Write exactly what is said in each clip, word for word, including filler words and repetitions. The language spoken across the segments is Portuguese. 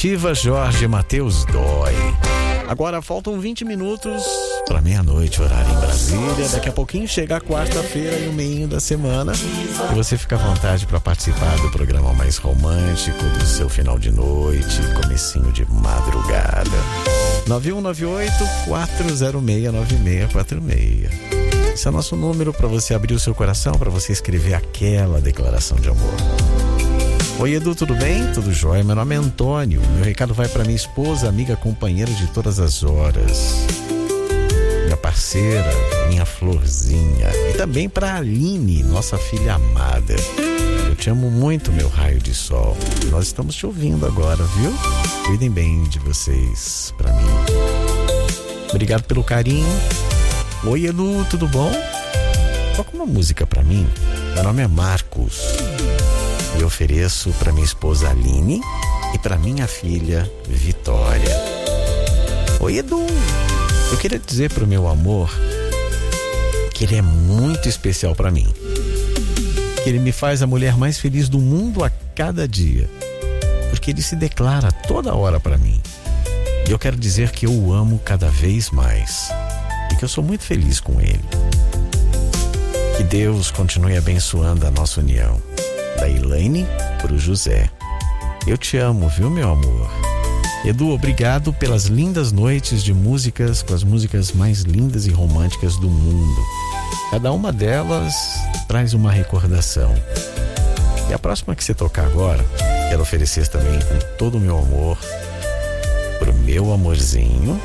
Nativa, Jorge Mateus Dói. Agora faltam vinte minutos para meia-noite, horário em Brasília. Daqui a pouquinho chega a quarta-feira e o meio da semana. E você fica à vontade para participar do programa mais romântico do seu final de noite, comecinho de madrugada. nove um nove oito, quatro zero seis, nove seis quatro seis. Esse é o nosso número para você abrir o seu coração, para você escrever aquela declaração de amor. Oi, Edu, tudo bem? Tudo jóia? Meu nome é Antônio. Meu recado vai para minha esposa, amiga, companheira de todas as horas, minha parceira, minha florzinha, e também para a Aline, nossa filha amada. Eu te amo muito, meu raio de sol. Nós estamos te ouvindo agora, viu? Cuidem bem de vocês, para mim. Obrigado pelo carinho. Oi, Edu, tudo bom? Toca uma música para mim. Meu nome é Marcos. Eu ofereço para minha esposa Aline e para minha filha Vitória. Oi, Edu. Eu queria dizer pro meu amor que ele é muito especial para mim. Que ele me faz a mulher mais feliz do mundo a cada dia. Porque ele se declara toda hora para mim. E eu quero dizer que eu o amo cada vez mais. E que eu sou muito feliz com ele. Que Deus continue abençoando a nossa união. Da Elaine pro José. Eu te amo, viu, meu amor? Edu, obrigado pelas lindas noites de músicas, com as músicas mais lindas e românticas do mundo. Cada uma delas traz uma recordação. E a próxima que você tocar agora, quero oferecer também com todo o meu amor pro meu amorzinho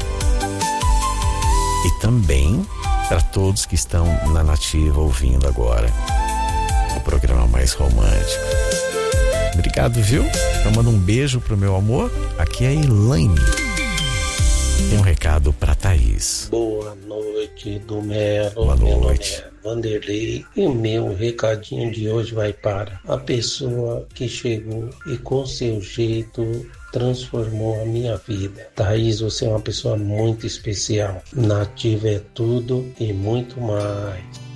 e também para todos que estão na Nativa ouvindo agora o programa mais romântico. Obrigado, viu? Eu mando um beijo pro meu amor. Aqui é a Elaine. Tem um recado pra Thaís. Boa noite, do Melo. Boa noite. Meu nome é Vanderlei e o meu recadinho de hoje vai para a pessoa que chegou e com seu jeito transformou a minha vida. Thaís, você é uma pessoa muito especial. Nativa é tudo e muito mais.